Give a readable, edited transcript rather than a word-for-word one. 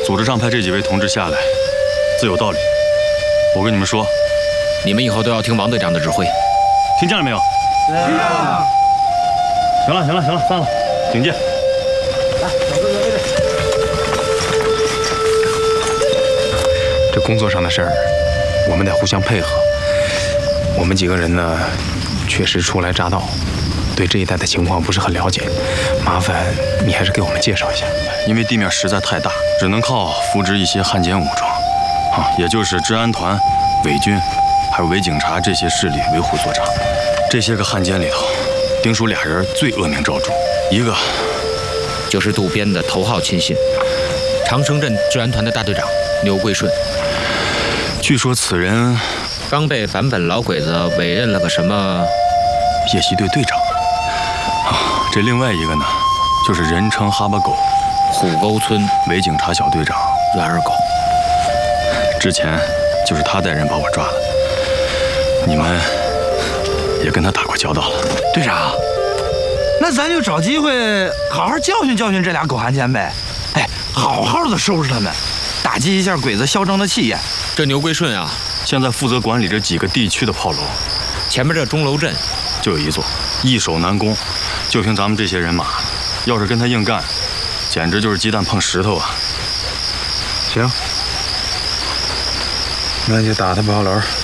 组织上派这几位同志下来，自有道理。我跟你们说， 你们以后都要听王队长的指挥， 听见了没有？ 听见了。 行了，散了，警戒。 来，小哥哥位置。 这工作上的事儿，我们得互相配合。我们几个人呢，确实初来乍到，对这一带的情况不是很了解，麻烦你还是给我们介绍一下。 因为地面实在太大，只能靠扶植一些汉奸武装，也就是治安团、伪军，还有伪警察这些势力为虎作伥。这些个汉奸里头，丁叔俩人最恶名昭著，一个就是渡边的头号亲信，长生镇治安团的大队长牛桂顺。 据说此人刚被坂本老鬼子委任了个什么夜袭队队长。这另外一个呢，就是人称哈巴狗。 虎沟村伪警察小队长软耳狗， 之前就是他带人把我抓了，你们也跟他打过交道了。 队长，那咱就找机会好好教训教训这俩狗汉奸呗。哎，好好的收拾他们，打击一下鬼子嚣张的气焰。 这牛桂顺啊， 现在负责管理这几个地区的炮楼， 前面这钟楼镇就有一座，易守难攻。就凭咱们这些人马，要是跟他硬干，简直就是鸡蛋碰石头啊！ 行，那就打他炮楼。